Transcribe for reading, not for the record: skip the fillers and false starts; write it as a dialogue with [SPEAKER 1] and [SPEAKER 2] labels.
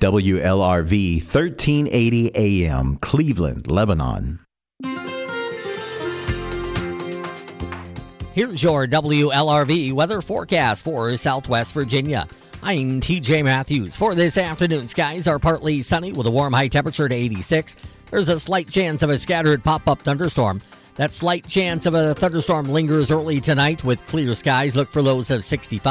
[SPEAKER 1] WLRV 1380 AM, Cleveland, Lebanon.
[SPEAKER 2] Here's your WLRV weather forecast for Southwest Virginia. I'm TJ Matthews. For this afternoon, skies are partly sunny with a warm high temperature to 86. There's a slight chance of a scattered pop-up thunderstorm. That slight chance of a thunderstorm lingers early tonight with clear skies. Look for lows of 65.